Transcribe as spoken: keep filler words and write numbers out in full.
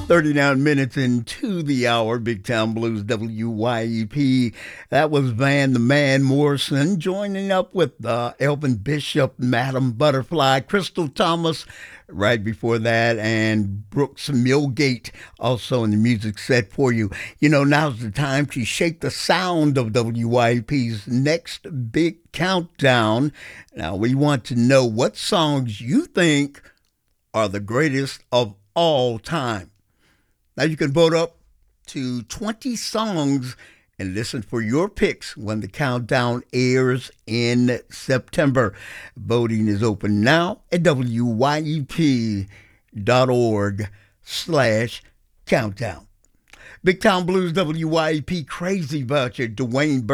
thirty-nine minutes into the hour, Big Town Blues, W Y E P. That was Van the Man Morrison joining up with uh, Elvin Bishop, Madam Butterfly, Crystal Thomas right before that, and Brooks Millgate also in the music set for you. You know, now's the time to shake the sound of W Y E P's next big countdown. Now, we want to know what songs you think are the greatest of all time. Now you can vote up to twenty songs and listen for your picks when the countdown airs in September. Voting is open now at W Y E P dot org slash countdown. Big Town Blues, W Y E P, crazy about you, Dwayne Burke.